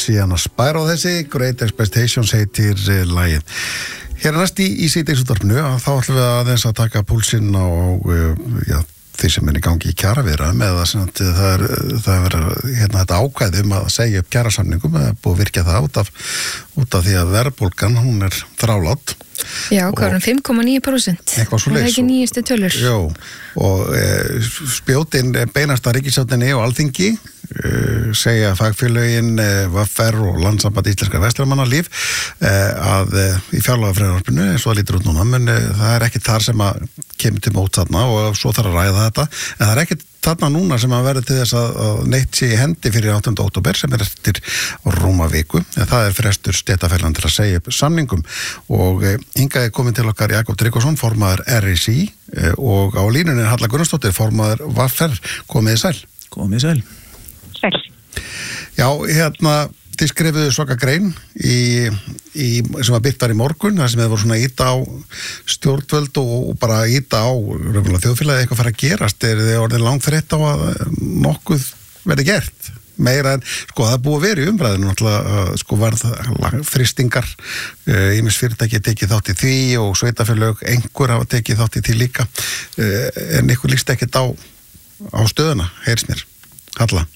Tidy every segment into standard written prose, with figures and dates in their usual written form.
Luciana Spyro þessi, Great Expectations heitir lagið. Hér næst í síðdegisútvarpinu, þá ætlum við aðeins að taka púlsinn á því sem í gangi í kjaraviðræðum eða það er verið þetta ákvæði að segja upp kjarasamningum, það er búið að virkja það út af því að verðbólgan, hún er þrálát. Já, hvað er 5,9%? Eitthvað svo leys. Það er ekki nýjustu tölur. Jó, og spjótin beinast að ríkisstjórninni og Alþingi, segja fagfélögin VFR og Landssamband íslenskra verslunarmannalíf að í fjárlagafrumvarpinu eins og það lítur út núna, menn það er ekki þar sem að kemur til mót þarna og svo þarf að ræða þetta, en það er ekki þarna núna sem að verði til þess að neitt sé í hendi fyrir 8. október sem er eftir rúma viku, en það er frestur stéttarfélaganna til að segja upp samningum og hingað er komin til okkar Jakob Tryggvason, formaður RSÍ og á línunni er Halla Gunnarsdóttir, formaður VFR, komið sæl. Komið sæl. Sæl. Já, þið skrifuðu svaka grein sem að birt var í morgun, þar sem þið voru svona íta á stjórnvöld og bara íta á þjóðfélagið eitthvað fara að gerast, er þið orðin langt þreytt á að nokkuð verði gert? Meira en, það er búið að vera í umræðinu náttúrulega, varð frystingar, ýmis fyrirtæki tekið þátt í því og sveitarfélög, einhver hafa tekið þátt í því líka, en ykkur líst ekkert á stöðuna, heyrst mér. Halla?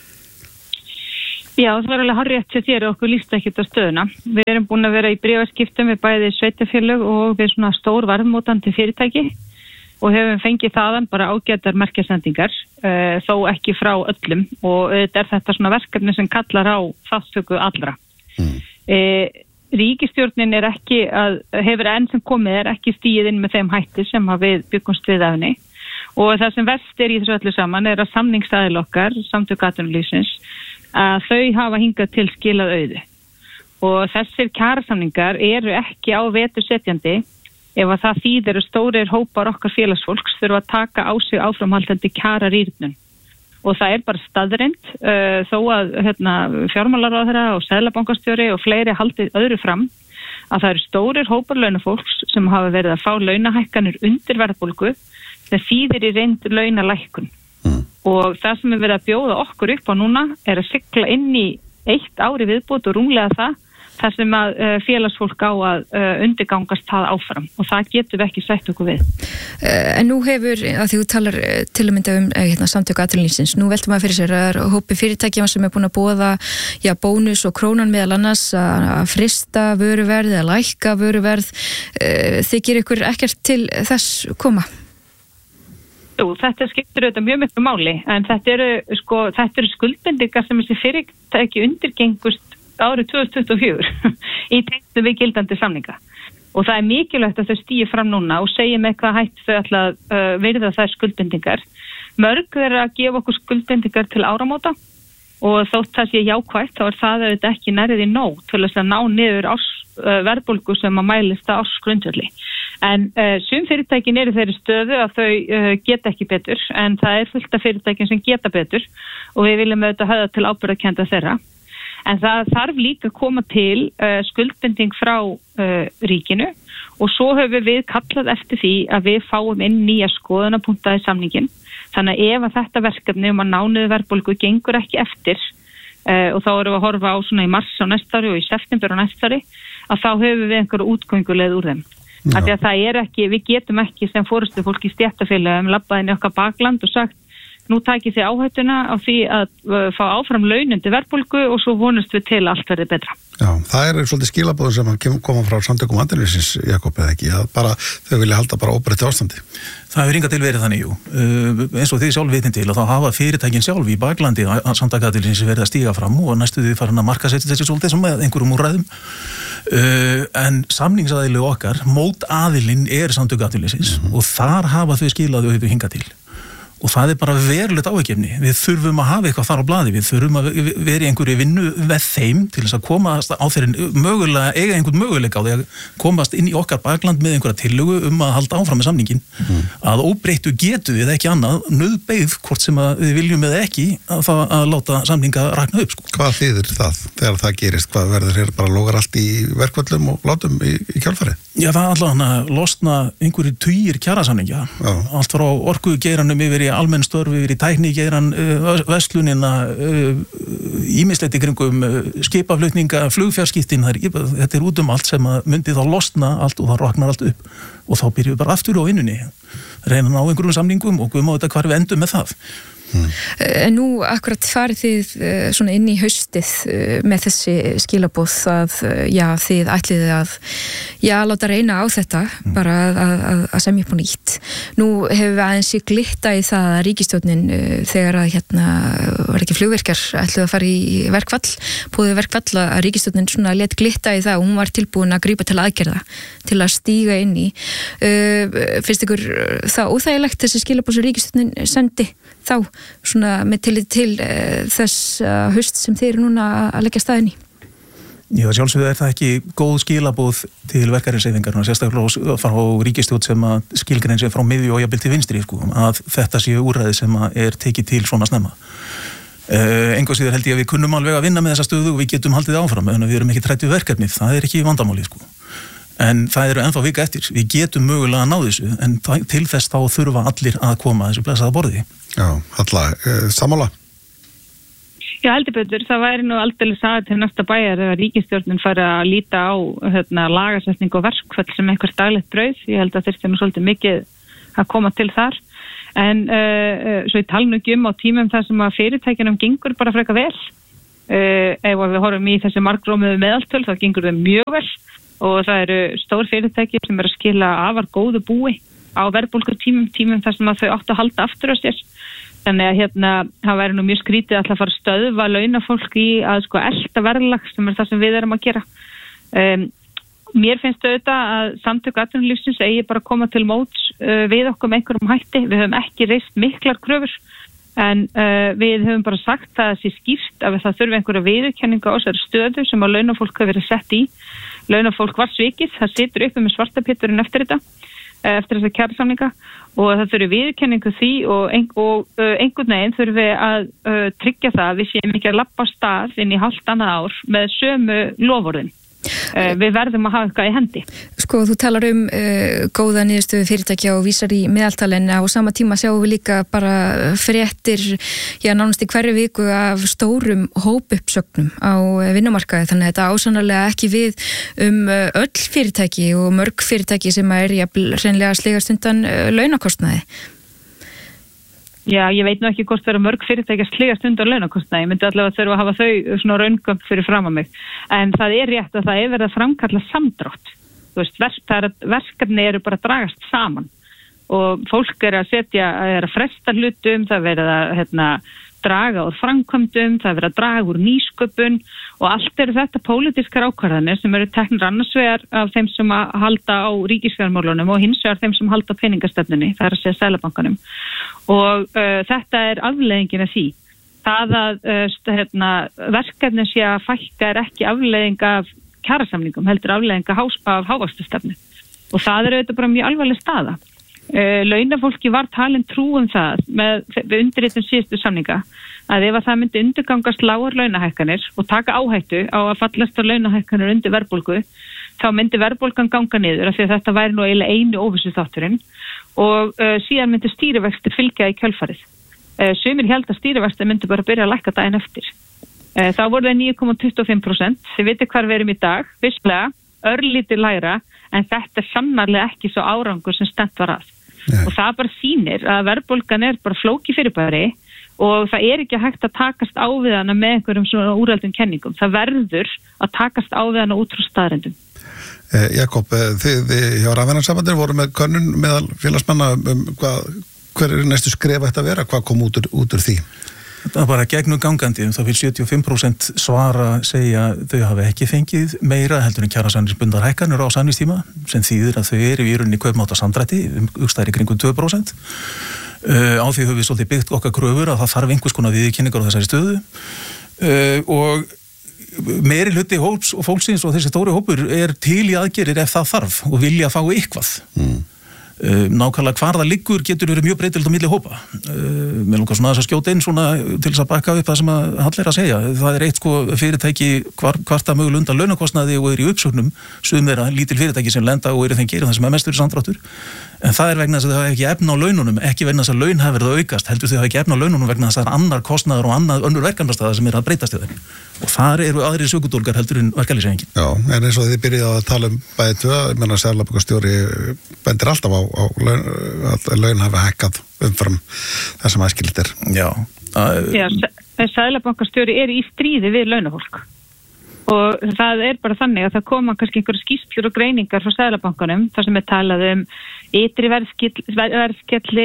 Já, það var alveg hárrétt sem þér og okkur líst ekkert á stöðuna. Við erum búin að vera í bréfaskiptum við bæði sveitarfélög og við svona stór varðmótandi fyrirtæki og hefum fengið þaðan bara ágætar merkjasendingar, þó ekki frá öllum og þetta er þetta svona verkefni sem kallar á þátttöku allra. Ríkisstjórnin hefur enn sem komið ekki stigið inn með þeim hætti sem við byggumst við af henni og það sem verst er í þessu öllu saman er að samningsaðil okkar, Samtök atvinnulífsins, að þau hafa hingað til skilað auðu og þessir kjarasamningar eru ekki á vetur setjandi ef að það þýðir að stórir hópar okkar félagsfólks þurfa að taka á sig áframhaldandi kjararýrnun og það er bara staðreynd þó að fjármálaráðherra og seðlabankastjóri og fleiri haldið öðru fram að það eru stórir hópar launafólks sem hafa verið að fá launahækkanir undir verðbólgu það þýðir í reynd launalækkun og það sem er verið að bjóða okkur upp á núna er að sigla inn í 1 ári viðbót og rúmlega þar sem að félagsfólk á að undirgangast það áfram og það getum við ekki sætt okkur við. En nú hefur, að því þú talar til að mynda Samtök atvinnulífsins, nú veltum maður fyrir sér að hópi fyrirtækja sem er búin að boða bónus og krónan meðal annars að frysta vöruverð eða lækka vöruverð, þykir ykkur ekkert til þess koma? Jú, þetta skiptir auðvitað mjög miklu máli, en þetta eru skuldbindingar sem þessi fyrirtæki undirgengust árið 2024 í tengslum við gildandi samninga. Og það er mikilvægt að þau stígi fram núna og segja með hvað hætt þau ætla að virða þær skuldbindingar. Mörg er að gefa okkur skuldbindingar til áramóta og þótt það sé jákvætt, þá er það auðvitað ekki nærði nóg til þess að ná niður verðbólgu sem að mælist á ársgrundvelli. En sum fyrirtækin eru þeirri stöðu að þau geta ekki betur, en það er fullt af fyrirtækin sem geta betur og við viljum auðvitað höfða til ábyrgðarkennda þeirra. En það þarf líka að koma til skuldbinding frá ríkinu og svo höfum við kallað eftir því að við fáum inn nýja skoðunarpunkta í samningin. Þannig að ef að þetta verkefni að ná niður verðbólgu gengur ekki eftir og þá erum við að horfa á svona í mars á næsta ári og í september á næsta ári, að þá höfum við einhverju útgönguleið úr þeim. Af því að það er ekki, við getum ekki sem forystufólk í stéttarfélögum labbað inn í okkar bakland og sagt nú takið þið áhættuna á því að fá áfram launundi verðbólgu og svo vonast við til að allt verði betra. Já, það er svolítið skilaboður sem koma frá Samtökum atvinnulífsins, Jakob, eða ekki, að bara þau vilja halda bara óbreyttu ástandi. Það hefur hingað til verið þannig, jú. Eins og þið sjálf vitin til að þá hafa fyrirtækin sjálf í baklandi að Samtök atvinnulífsins verið að stíga fram og næstu því farin að markaðsetja þessi svolítið sem með einhverjum úrræðum. En samningsaðili okkar, mótaðilinn er Samtök atvinnulífsins og þar hafa þau skilað þau hingað til. Og það er bara verulegt áhyggefni. Við þurfum að hafa eitthvað þar á blaði, við þurfum að vera í einhverju vinnu með þeim til þess að komast á þeirri mögulega, eiga einhvern möguleika á því að komast inn í okkar bakland með einhverja tillögu að halda áfram með samningin. Að óbreyttu getum við ekki annað nauðbeygð hvort sem að við viljum eða ekki að láta samninga rakna upp. Hvað þýðir það þegar það gerist? Hvað verður hér bara logar allt í verkvöllum og látum í kjálfarið? Já, það allavega losna einhverju tugir kjarasamninga, allt frá orkugeiranum yfir í almenn störf yfir í tæknigeirann, verslunina, ýmislegt í kringum skipaflutninga, flugfjarskiptin, þetta út allt sem að myndi þá losna allt og það roknar allt upp og þá byrjum við bara aftur á vinnunni, reyna að ná einhverjum samningum og guðum á þetta hvar við endum með það. En nú akkurat farið þið svona inn í haustið með þessi skilaboð að þið ætliði að láta reyna á þetta bara að semja upp á nýtt. Nú hefur við aðeins glitta í það að ríkisstjórnin þegar að var ekki flugvirkjar ætluðu að fara í verkfall, búið verkfall að ríkisstjórnin svona let glitta í það og hún var tilbúin að grípa til aðgerða til að stíga inn í. Finnst ykkur það óþægilegt þessi skilaboð sem ríkisstjórnin sendi þá svona með tillit til þess haust sem þeir eru núna að leggja staðinn í? Já, sjálfsögðu það ekki góð skilaboð til verkefnishreyfingarinnar, sérstaklega frá ríkisstjórn sem að skilgrein sér frá miðju og jafnvel til vinstri, að þetta séu úrræði sem er tekið til svona snemma. Engu síður held ég að við kunnum alveg að vinna með þessa stöðu og við getum haldið áfram, en við erum ekki trætt við verkefnið, það er ekki vandamáli, En það eru ennþá vika eftir. Við getum mögulega að ná þessu, en til þess þá þurfa allir að koma að þessu blessaða borði. Já, Halla, sammála? Já, heldur betur. Það væri nú aldrei sagði til næsta bæjar ef ríkisstjórnin fari að líta á lagasetning og verkfall sem eitthvað daglegt brauð. Ég held að þyrfti nú svolítið mikið að koma til þar. En svo ég tala nú ekki á tímum þar sem að fyrirtækjunum gengur bara frekar vel. Ef við horfum í þessi margrómuðu meðaltöl þá gengur þau mjög vel. Og það eru stór fyrirtæki sem eru að skila afar góðu búi á verðbólgutímum þar sem að þau áttu að halda aftur á sér. Þannig að það væri nú mjög skrítið að fara að stöðva launafólk í að elta verðlag sem er það sem við erum að gera. Mér finnst auðvitað að samtök atvinnulífsins eigi bara að koma til móts við okkur með einhverjum hætti. Við höfum ekki reist miklar kröfur en við höfum bara sagt að það sé skýrt að það þurfi einhverja viðurkenninga á þessari stöðu sem að launafólk hefur verið sett í. Launafólk var svikið, það situr uppi með svartapéturinn eftir þessa kjarasamninga og það þurfi viðurkenningu því og einhvern veginn þurfi við að tryggja það að við séum ekki að labba á stað inn í hálft annað ár með sömu loforðin. Við verðum að hafa eitthvað í hendi. Þú talar góða niðurstöðu fyrirtækja og vísar í meðaltalinn á sama tíma sjáum við líka bara fréttir nánast í hverju viku af stórum hópuppsögnum á vinnumarkaði þannig að þetta ásannarlega ekki við öll fyrirtæki og mörg fyrirtæki sem er hreinlega sligast undan launakostnaði. Já, ég veit nú ekki hvort vera mörg fyrirtæki að sligast undan launakostnaði. Ég myndi allavega þurfa að hafa þau svona raungögn fyrir fram að mig. En það er rétt að það er verið að framkalla samdrátt. Verkefni eru bara að dragast saman og fólk er að fresta hlutum, það verið að draga úr framkvæmdum, það verið að draga úr nýsköpun og allt eru þetta pólitískar ákvarðanir sem eru teknir annars vegar af þeim sem að halda á ríkisfjármálunum og hins vegar þeim sem halda á peningastefnunni, það er að segja Seðlabankanum. Og þetta er afleiðingin af því. Það að verkefni sé að fækka er ekki afleiðing af kjarasamningum, heldur afleiðing af hávaxtastefnu. Og það er auðvitað bara mjög alvarleg staða. Launafólki var talin trú það við undirritun síðustu samninga að ef að það myndi undirgangast lágar launahækkanir og taka áhættu á að fallast á launahækkanir undir verðbólgu þá myndi verðbólgan ganga niður af því að þetta væri nú eiginlega einu óvissu þátturinn og síðan myndi stýrivextir fylgja í kjölfarið. Sumir held að stýrivextir myndi bara byrja að lækka daginn eftir. Þá voru það 9,25%. Þið vitið hvar við erum í dag, visslega, örlítið lægra en þetta er sannarlega ekki svo árangur sem stefnt var að. Og það bara sýnir að verðbólgan er bara flóki fyrirbæri og það er ekki hægt að takast á við hana með einhverjum svona úrrældum kenningum. Það verður að takast á við hana út frá staðreyndum. Jakob, þið hjá Rafiðnaðarsambandinu voru með könnun meðal félagsmanna hver er næstu skref ætti að vera? Hvað kom út úr því? Það er bara gegnum gangandi, það vil 75% svara segja þau hafi ekki fengið meira heldur en kjarasamningsbundnar hækkanir á samningstíma sem þýðir að þau eru í rauninni kaupmáttarsamdrætti uppstæðir í kringum 2%. Á því höfum við svolítið byggt okkar kröfur að það þarf einhvers konar viðurkenningar á þessari stöðu og meiri hluti hóps og fólksins og þessi stóri hópur er til í aðgerir ef það þarf og vilja fá eitthvað. Nákvæmlega hvar það liggur getur verið mjög breytilegt á milli hópa. Mér langar svona að skjóta inn svona til þess að bakka upp það sem að Hall er að segja. Það er eitt fyrirtæki hvarta mögulega undan launakostnaði og er í uppsögnum, sum þeirra lítil fyrirtæki sem lenda og eru þeim gerir það sem er mestur í samdráttur. En það vegna þess að þau hafa ekki efna á laununum, ekki vegna þess að laun hafi verið að aukast, heldur þau hafa ekki efna á laununum vegna þess að annar kostnaður og önnur verkefnastæða sem að breytast í þeim. Og þar eru aðrir sökudólgar heldur en verkalýðshreyfingin. Já, en eins og þið byrjuðu að tala bæði tvö, ég meina Seðlabankastjóri bendir alltaf á að laun hafi hækkað umfram það sem æskilegt er. Já. Seðlabankastjóri í stríði við launafólk. Og það bara þannig að það koma kannski einhverju skýrslur og greiningar frá Seðlabankanum, þar sem talað ytri verðskelli,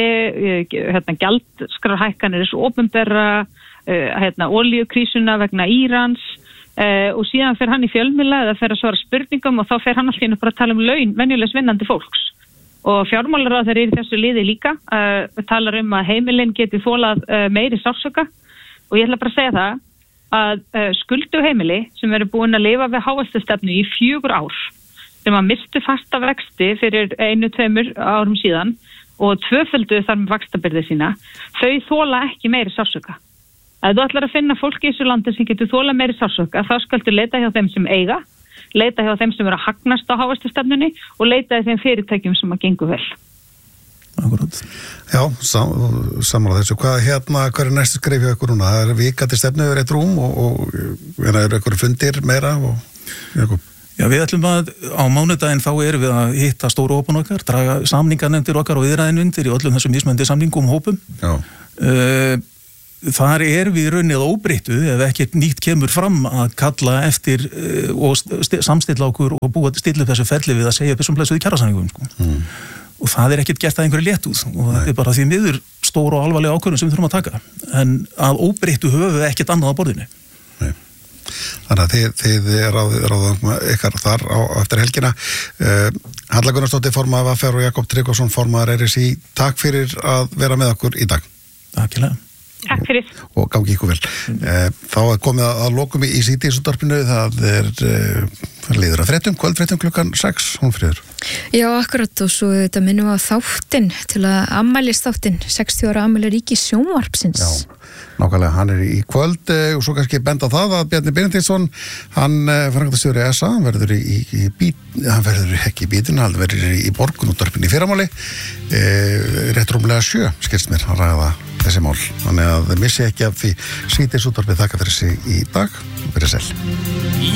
gjaldskrárhækkanir, þessu opinbera, olíukrísuna vegna Írans, og síðan fer hann í fjölmiðla eða fer að svara spurningum og þá fer hann alltaf bara að tala laun venjulegs vinnandi fólks. Og fjármálaráðherra í þessu liði líka, talar að heimilin geti þolað meiri sársauka, og ég ætla bara að segja það, að skuldu heimili sem eru búin að lifa við hávaxtastefnu í 4 ár, sem að mistu fasta vexti fyrir 1-2 árum síðan og tvöföldu þar með vaxtabyrði sína, þau þola ekki meiri sársauka. Ef þú ætlar að finna fólki í þessu landi sem getur þola meiri sársauka, þá skaltu leita hjá þeim sem eiga, leita hjá þeim sem eru að hagnast á hávaxtastefnunni og leita hjá þeim fyrirtækjum sem að gengur vel. Akkurat. Já, sammála þessu. Hvað er næstu skref hjá ykkur núna? Það vikandi stefnu yfir eitt rúm og eru ykkur fundir meira? Já, við ætlum að á mánudaginn þá erum við að hitta stóru hópun okkar, draga samningarnefndir okkar og viðræðinundir í öllum þessum mismunandi samningum hópum. Já. Þar við í rauninni að óbreyttu ef ekkert nýtt kemur fram að kalla eftir og samstilla okkur og stilla upp þessu ferli við að segja upp þessum blessuðu kjarasamningum, sko. Og það ekkert gert að einhverju léttúð og þetta bara því miður stór og alvarlega ákvörðun sem við þurfum að taka. En að óbreyttu höfum við ekkert annað á borðinu. Nei. Þannig að þið ráðum ykkar þar eftir helgina. Halla Gunnarsdóttir, formaður VFR og Jakob Tryggvason, formaður RSÍ. Takk fyrir að vera með okkur í dag. Takkilega. Takk fyrir. Og gangi ykkur vel. Þá komið að lokum í Síðdegisútvarpinu. Það liður að fréttum, kvöldfréttum klukkan 6, Hólmfríður. Já, akkurat, og svo þetta minnum við á þáttinn til að ammælist þáttinn, 60 ára ammæli Ríkis sjónvarpsins. Já, nákvæmlega, hann í kvöld og svo kannski benda á það að Bjarni Benediktsson, hann framkvæmdastjóri SA, hann verður ekki í bítinu, hann verður í Borgunútvarpinu í fyrramáli, rétt rúmlega 7, skilst mér, hann ræða þessi mál. Þannig að missi ekki af því Síðdegisútvarpið þakka fyrir sig í dag, verið sæl.